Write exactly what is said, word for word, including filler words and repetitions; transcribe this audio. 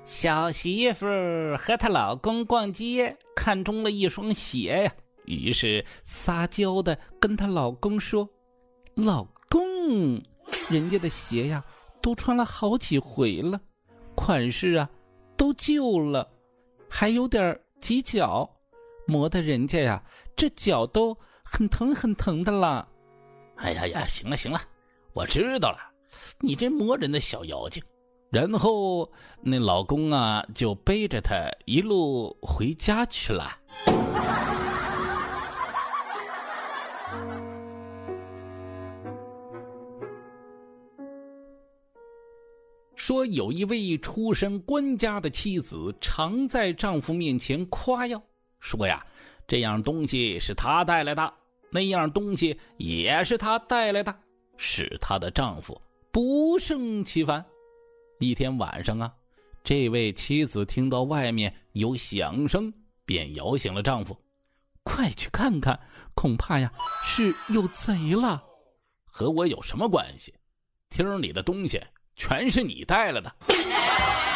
小媳妇和她老公逛街，看中了一双鞋呀，于是撒娇的跟她老公说：老公，人家的鞋呀都穿了好几回了，款式啊都旧了，还有点挤脚，磨得人家呀这脚都很疼很疼的了。 哎呀呀，行了行了，我知道了，你这磨人的小妖精。 然后那老公啊就背着她一路回家去了。说有一位出身官家的妻子，常在丈夫面前夸耀，说呀，这样东西是她带来的，那样东西也是她带来的，使她的丈夫不胜其烦。一天晚上啊，这位妻子听到外面有响声，便摇醒了丈夫，快去看看，恐怕呀是有贼了。 和我有什么关系？听你的东西全是你带来的。